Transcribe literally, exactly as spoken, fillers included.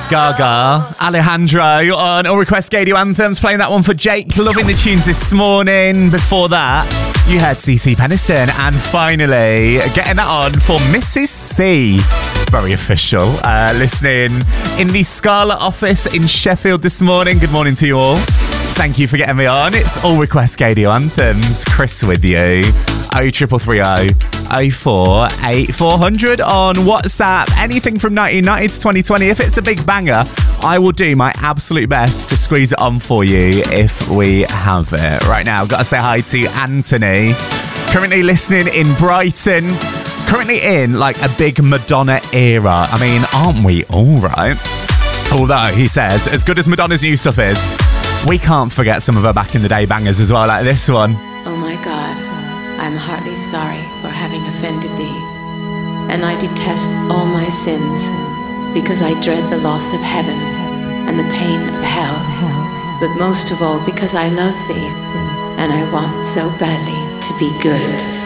Gaga, Alejandro on All Request Radio Anthems, playing that one for Jake. Loving the tunes this morning. Before that, you heard C C Peniston, and finally getting that on for Missus C. Very official. Uh, listening in the Scarlet office in Sheffield this morning. Good morning to you all. Thank you for getting me on. It's All Request Radio Anthems. Chris with you. oh triple three oh oh four eight four hundred on WhatsApp. Anything from nineteen ninety to twenty twenty. If it's a big banger, I will do my absolute best to squeeze it on for you if we have it. Right now, I've got to say hi to Anthony. Currently listening in Brighton. Currently in like a big Madonna era. I mean, aren't we all right? Although, he says, as good as Madonna's new stuff is, we can't forget some of her back in the day bangers as well, like this one. Oh my God, I'm heartily sorry for having offended thee, and I detest all my sins, because I dread the loss of heaven and the pain of hell, but most of all because I love thee, and I want so badly to be good.